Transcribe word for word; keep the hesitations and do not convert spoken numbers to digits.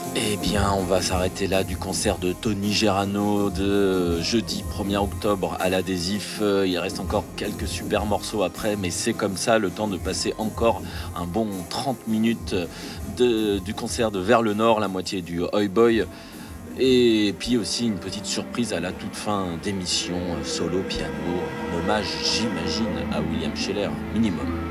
Eh bien, on va s'arrêter là du concert de Tony Gerano de jeudi premier octobre à l'Adhésif. Euh, Il reste encore quelques super morceaux après, mais c'est comme ça, le temps de passer encore un bon trente minutes de- du concert de Vers le Nord, la moitié du Oi Boy. Et puis aussi une petite surprise à la toute fin d'émission, euh, solo piano, en hommage, j'imagine, à William Scheller, minimum.